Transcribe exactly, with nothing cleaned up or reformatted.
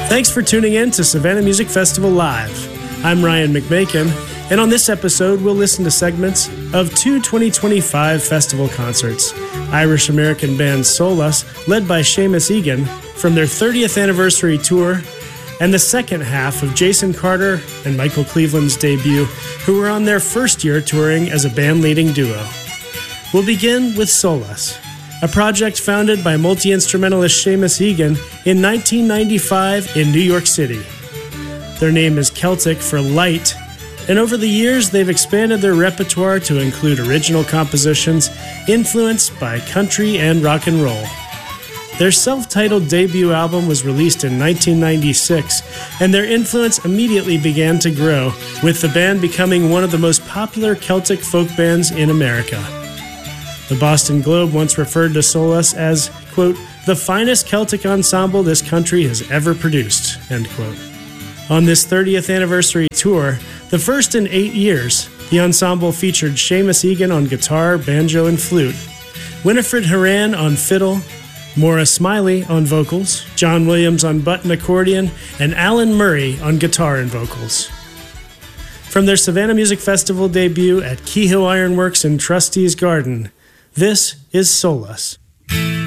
Thanks for tuning in to Savannah Music Festival Live. I'm Ryan McMakin, and on this episode, we'll listen to segments of two twenty twenty-five festival concerts. Irish-American band Solas, led by Seamus Egan, from their thirtieth anniversary tour, and the second half of Jason Carter and Michael Cleveland's debut, who were on their first year touring as a band-leading duo. We'll begin with Solas, a project founded by multi-instrumentalist Seamus Egan in nineteen ninety-five in New York City. Their name is Celtic for light, and over the years they've expanded their repertoire to include original compositions influenced by country and rock and roll. Their self-titled debut album was released in nineteen ninety-six, and their influence immediately began to grow, with the band becoming one of the most popular Celtic folk bands in America. The Boston Globe once referred to Solas as, quote, the finest Celtic ensemble this country has ever produced, end quote. On this thirtieth anniversary tour, the first in eight years, the ensemble featured Seamus Egan on guitar, banjo, and flute, Winifred Horan on fiddle, Maura Smiley on vocals, John Williams on button accordion, and Alan Murray on guitar and vocals. From their Savannah Music Festival debut at Kehoe Ironworks in Trustees Garden, this is Solas.